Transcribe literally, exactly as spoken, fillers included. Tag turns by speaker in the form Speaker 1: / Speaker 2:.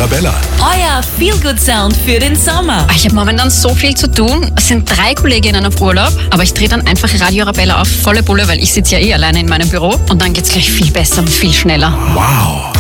Speaker 1: Arabella.
Speaker 2: Euer Feel-Good-Sound für den Sommer.
Speaker 3: Ich habe momentan so viel zu tun. Es sind drei Kolleginnen auf Urlaub, aber ich drehe dann einfach Radio Arabella auf volle Bulle, weil ich sitze ja eh alleine in meinem Büro und dann geht's gleich viel besser und viel schneller.
Speaker 1: Wow.